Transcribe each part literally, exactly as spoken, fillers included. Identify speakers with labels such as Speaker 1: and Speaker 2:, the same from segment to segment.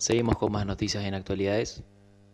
Speaker 1: Seguimos con más noticias en actualidades.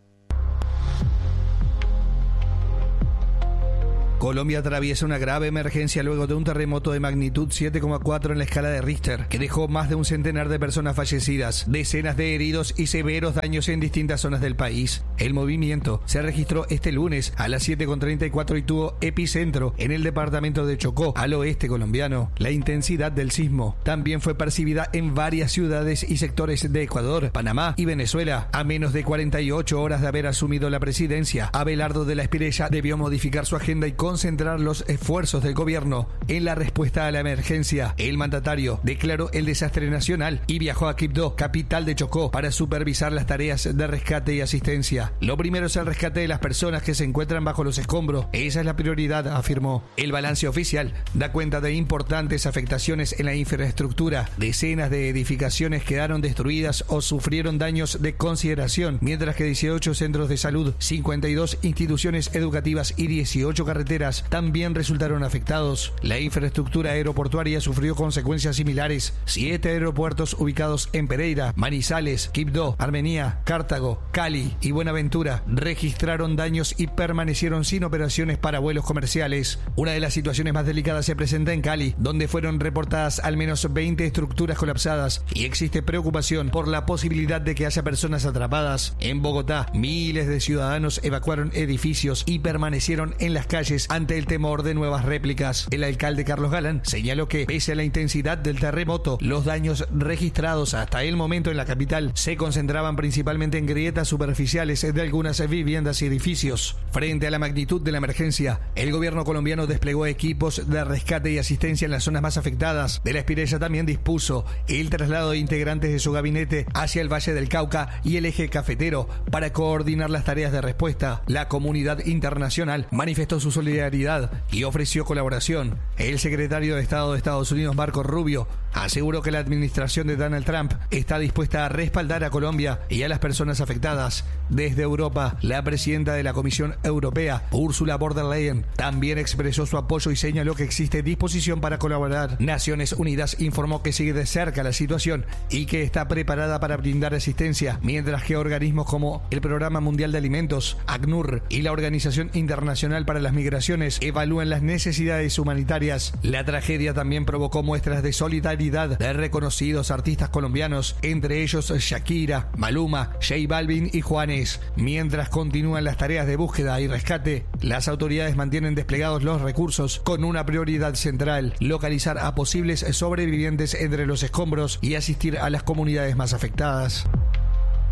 Speaker 2: Colombia atraviesa una grave emergencia luego de un terremoto de magnitud siete coma cuatro en la escala de Richter, que dejó más de un centenar de personas fallecidas, decenas de heridos y severos daños en distintas zonas del país. El movimiento se registró este lunes a las siete con treinta y cuatro y tuvo epicentro en el departamento de Chocó, al oeste colombiano. La intensidad del sismo también fue percibida en varias ciudades y sectores de Ecuador, Panamá y Venezuela. A menos de cuarenta y ocho horas de haber asumido la presidencia, Abelardo de la Espriella debió modificar su agenda y concentrar los esfuerzos del gobierno en la respuesta a la emergencia. El mandatario declaró el desastre nacional y viajó a Quibdó, capital de Chocó, para supervisar las tareas de rescate y asistencia. Lo primero es el rescate de las personas que se encuentran bajo los escombros. Esa es la prioridad, afirmó. El balance oficial da cuenta de importantes afectaciones en la infraestructura. Decenas de edificaciones quedaron destruidas o sufrieron daños de consideración, mientras que dieciocho centros de salud, cincuenta y dos instituciones educativas y dieciocho carreteras también resultaron afectados. La infraestructura aeroportuaria sufrió consecuencias similares. Siete aeropuertos ubicados en Pereira, Manizales, Quibdó, Armenia, Cartago, Cali y Buenaventura registraron daños y permanecieron sin operaciones para vuelos comerciales. Una de las situaciones más delicadas se presenta en Cali, donde fueron reportadas al menos veinte estructuras colapsadas y existe preocupación por la posibilidad de que haya personas atrapadas. En Bogotá, miles de ciudadanos evacuaron edificios y permanecieron en las calles ante el temor de nuevas réplicas. El alcalde Carlos Galán señaló que, pese a la intensidad del terremoto, los daños registrados hasta el momento en la capital se concentraban principalmente en grietas superficiales de algunas viviendas y edificios. Frente a la magnitud de la emergencia, el gobierno colombiano desplegó equipos de rescate y asistencia en las zonas más afectadas. De la Espriella también dispuso el traslado de integrantes de su gabinete hacia el Valle del Cauca y el eje cafetero para coordinar las tareas de respuesta. La comunidad internacional manifestó su solidaridad y ofreció colaboración. El secretario de Estado de Estados Unidos, Marco Rubio, aseguró que la administración de Donald Trump está dispuesta a respaldar a Colombia y a las personas afectadas. Desde Europa, la presidenta de la Comisión Europea, Ursula von der Leyen, también expresó su apoyo y señaló que existe disposición para colaborar. Naciones Unidas informó que sigue de cerca la situación y que está preparada para brindar asistencia, mientras que organismos como el Programa Mundial de Alimentos, ACNUR, y la Organización Internacional para las Migraciones evalúan las necesidades humanitarias. La tragedia también provocó muestras de solidaridad de reconocidos artistas colombianos, entre ellos Shakira, Maluma, J Balvin y Juanes. Mientras continúan las tareas de búsqueda y rescate, las autoridades mantienen desplegados los recursos con una prioridad central: localizar a posibles sobrevivientes entre los escombros y asistir a las comunidades más afectadas.